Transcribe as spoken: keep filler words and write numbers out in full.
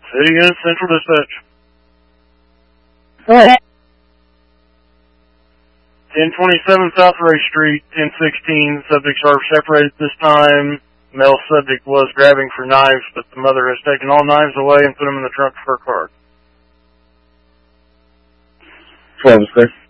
City Unit Central Dispatch. Go ahead. ten twenty-seven South Ray Street, ten sixteen. Subjects are separated this time. Male subject was grabbing for knives, but the mother has taken all knives away and put them in the trunk of her car. twelve is clear.